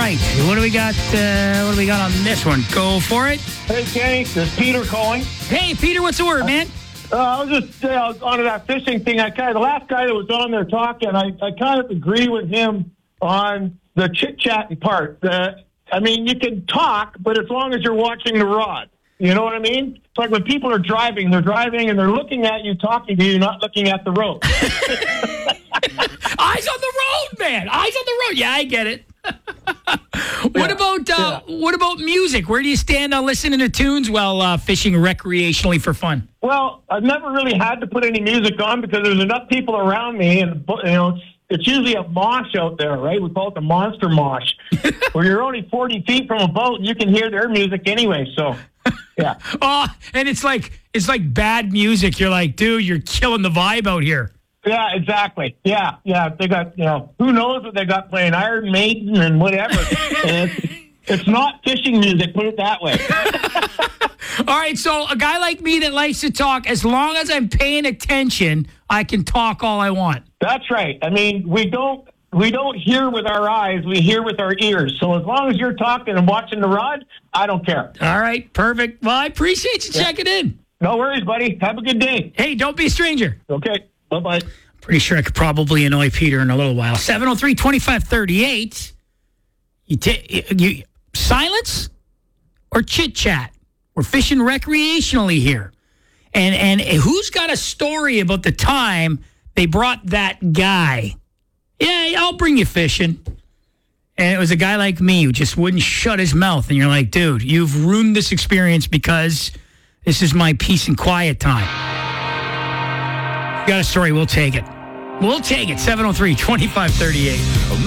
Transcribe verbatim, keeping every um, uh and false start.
right. What do we got? Uh, what do we got on this one? Go for it. Hey, Kenny, this is Peter calling. Hey, Peter, what's the word, man? Uh, I was just uh, on that fishing thing. I kind of, the last guy that was on there talking, I, I kind of agree with him on the chit-chatting part. Uh, I mean, you can talk, but as long as you're watching the rod. You know what I mean? It's like when people are driving, they're driving and they're looking at you, talking to you, not looking at the road. Eyes on the road, man. Eyes on the road. Yeah, I get it. what yeah, about uh, yeah. what about music? Where do you stand on listening to tunes while uh, fishing recreationally for fun? Well, I've never really had to put any music on because there's enough people around me, and you know, it's, it's usually a mosh out there, right? We call it the monster mosh, where you're only forty feet from a boat and you can hear their music anyway. So, yeah. Oh, and it's like it's like bad music. You're like, dude, you're killing the vibe out here. Yeah, exactly. Yeah, yeah. They got, you know, who knows what they got playing, Iron Maiden and whatever. And it's, it's not fishing music, put it that way. All right, so a guy like me that likes to talk, as long as I'm paying attention, I can talk all I want. That's right. I mean, we don't we don't hear with our eyes, we hear with our ears. So as long as you're talking and watching the rod, I don't care. All right, perfect. Well, I appreciate you yeah. checking in. No worries, buddy. Have a good day. Hey, don't be a stranger. Okay. Bye-bye. Pretty sure I could probably annoy Peter in a little while. seven oh three, twenty-five thirty-eight. You, t- you silence or chit-chat? We're fishing recreationally here. And and who's got a story about the time they brought that guy? Yeah, I'll bring you fishing. And it was a guy like me who just wouldn't shut his mouth. And you're like, dude, you've ruined this experience because this is my peace and quiet time. Got a story, we'll take it. We'll take it. seven oh three, twenty-five thirty-eight.